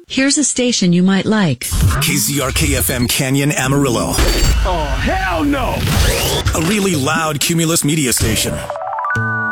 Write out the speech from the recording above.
Here's a station you might like. KZRK-FM Canyon, Amarillo. Oh, hell no! A really loud Cumulus media station.